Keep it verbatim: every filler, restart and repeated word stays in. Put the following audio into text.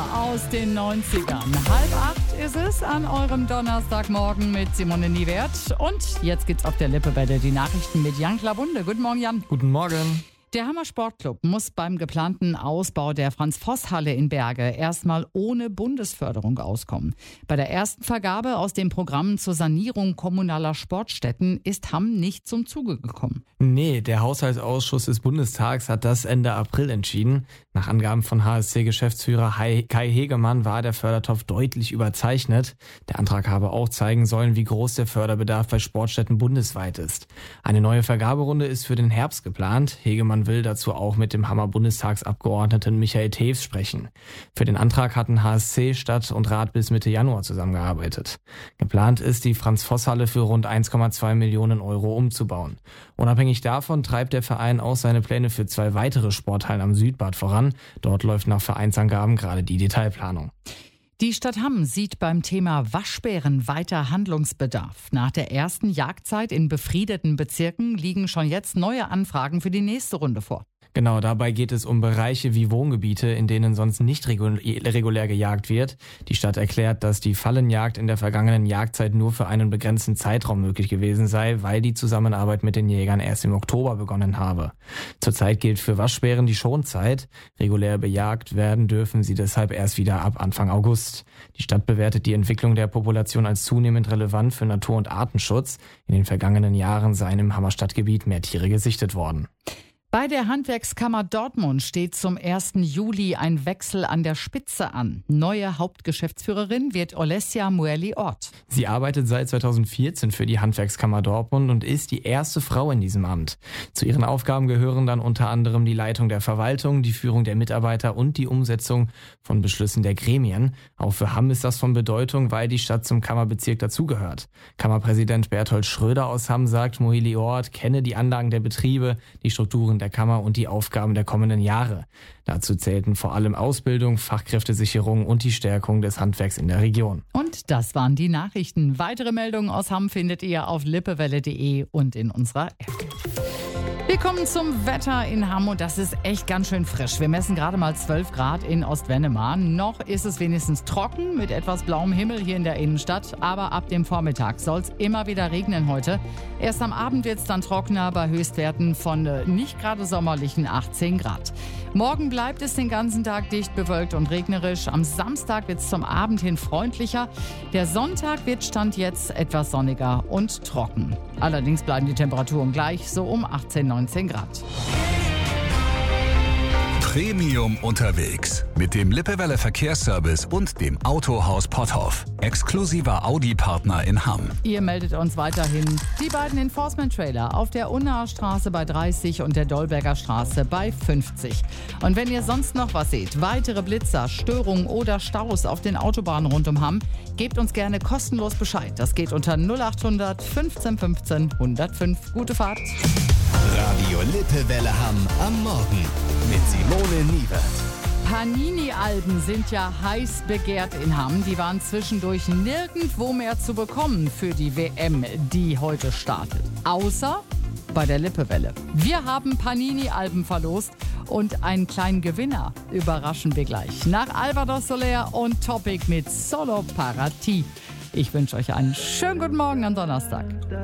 aus den neunzigern. Halb acht ist es an eurem Donnerstagmorgen mit Simone Niewert. Und jetzt geht's auf der Lippewelle. Die Nachrichten mit Jan Klabunde. Guten Morgen, Jan. Guten Morgen. Der Hammer Sportclub muss beim geplanten Ausbau der Franz-Voss-Halle in Berge erstmal ohne Bundesförderung auskommen. Bei der ersten Vergabe aus dem Programm zur Sanierung kommunaler Sportstätten ist Hamm nicht zum Zuge gekommen. Nee, der Haushaltsausschuss des Bundestags hat das Ende April entschieden. Nach Angaben von H S C-Geschäftsführer Kai Hegemann war der Fördertopf deutlich überzeichnet. Der Antrag habe auch zeigen sollen, wie groß der Förderbedarf bei Sportstätten bundesweit ist. Eine neue Vergaberunde ist für den Herbst geplant. Hegemann will dazu auch mit dem Hammer Bundestagsabgeordneten Michael Tews sprechen. Für den Antrag hatten H S C, Stadt und Rat bis Mitte Januar zusammengearbeitet. Geplant ist, die Franz-Voss-Halle für rund eins Komma zwei Millionen Euro umzubauen. Unabhängig davon treibt der Verein auch seine Pläne für zwei weitere Sporthallen am Südbad voran. Dort läuft nach Vereinsangaben gerade die Detailplanung. Die Stadt Hamm sieht beim Thema Waschbären weiter Handlungsbedarf. Nach der ersten Jagdzeit in befriedeten Bezirken liegen schon jetzt neue Anfragen für die nächste Runde vor. Genau, dabei geht es um Bereiche wie Wohngebiete, in denen sonst nicht regulär gejagt wird. Die Stadt erklärt, dass die Fallenjagd in der vergangenen Jagdzeit nur für einen begrenzten Zeitraum möglich gewesen sei, weil die Zusammenarbeit mit den Jägern erst im Oktober begonnen habe. Zurzeit gilt für Waschbären die Schonzeit. Regulär bejagt werden dürfen sie deshalb erst wieder ab Anfang August. Die Stadt bewertet die Entwicklung der Population als zunehmend relevant für Natur- und Artenschutz. In den vergangenen Jahren seien im Hammer Stadtgebiet mehr Tiere gesichtet worden. Bei der Handwerkskammer Dortmund steht zum ersten Juli ein Wechsel an der Spitze an. Neue Hauptgeschäftsführerin wird Olesja Muerli-Ort. Sie arbeitet seit zweitausendvierzehn für die Handwerkskammer Dortmund und ist die erste Frau in diesem Amt. Zu ihren Aufgaben gehören dann unter anderem die Leitung der Verwaltung, die Führung der Mitarbeiter und die Umsetzung von Beschlüssen der Gremien. Auch für Hamm ist das von Bedeutung, weil die Stadt zum Kammerbezirk dazugehört. Kammerpräsident Berthold Schröder aus Hamm sagt, Muerli-Ort kenne die Anlagen der Betriebe, die Strukturen der Kammer und die Aufgaben der kommenden Jahre. Dazu zählten vor allem Ausbildung, Fachkräftesicherung und die Stärkung des Handwerks in der Region. Und das waren die Nachrichten. Weitere Meldungen aus Hamm findet ihr auf lippewelle punkt de und in unserer App. Wir kommen zum Wetter in Hamm und das ist echt ganz schön frisch. Wir messen gerade mal zwölf Grad in Ostwennemar. Noch ist es wenigstens trocken mit etwas blauem Himmel hier in der Innenstadt. Aber ab dem Vormittag soll es immer wieder regnen heute. Erst am Abend wird es dann trockener bei Höchstwerten von äh, nicht gerade sommerlichen achtzehn Grad. Morgen bleibt es den ganzen Tag dicht bewölkt und regnerisch. Am Samstag wird es zum Abend hin freundlicher. Der Sonntag wird Stand jetzt etwas sonniger und trocken. Allerdings bleiben die Temperaturen gleich, so um achtzehn, neunzehn Grad. Premium unterwegs mit dem Lippewelle Verkehrsservice und dem Autohaus Potthoff. Exklusiver Audi-Partner in Hamm. Ihr meldet uns weiterhin die beiden Enforcement-Trailer auf der Unnaher Straße bei dreißig und der Dolberger Straße bei fünfzig. Und wenn ihr sonst noch was seht, weitere Blitzer, Störungen oder Staus auf den Autobahnen rund um Hamm, gebt uns gerne kostenlos Bescheid. Das geht unter null acht hundert fünfzehn fünfzehn hundertfünf. Gute Fahrt. Radio Lippewelle Hamm am Morgen mit Simone Niewert. Panini-Alben sind ja heiß begehrt in Hamm. Die waren zwischendurch nirgendwo mehr zu bekommen für die W M, die heute startet. Außer bei der Lippewelle. Wir haben Panini-Alben verlost und einen kleinen Gewinner überraschen wir gleich. Nach Alvaro Soler und Topic mit Solo Parati. Ich wünsche euch einen schönen guten Morgen am Donnerstag.